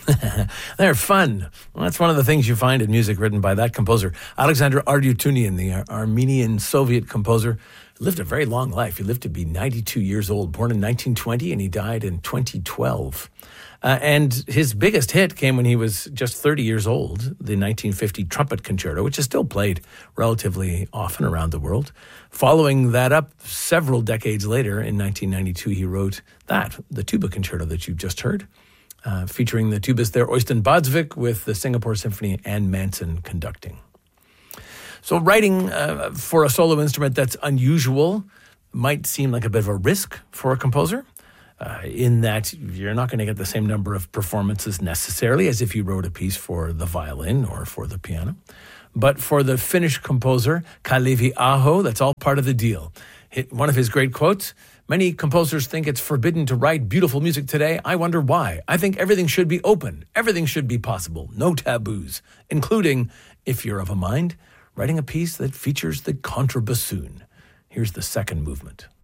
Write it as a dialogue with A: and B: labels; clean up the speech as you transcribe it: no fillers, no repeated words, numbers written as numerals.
A: They're fun. Well, that's one of the things you find in music written by that composer. Alexander Ardyutyunian, the Armenian Soviet composer, lived a very long life. He lived to be 92 years old, born in 1920, and he died in 2012. And his biggest hit came when he was just 30 years old, the 1950 Trumpet Concerto, which is still played relatively often around the world. Following that up, several decades later, in 1992, he wrote the Tuba Concerto that you've just heard, featuring the tubist there, Øystein Badsvik, with the Singapore Symphony and Manson conducting. So writing for a solo instrument that's unusual might seem like a bit of a risk for a composer, in that you're not going to get the same number of performances necessarily as if you wrote a piece for the violin or for the piano. But for the Finnish composer, Kalevi Aho, that's all part of the deal. One of his great quotes, "Many composers think it's forbidden to write beautiful music today. I wonder why. I think everything should be open. Everything should be possible. No taboos, including, if you're of a mind, writing a piece that features the contrabassoon." Here's the second movement.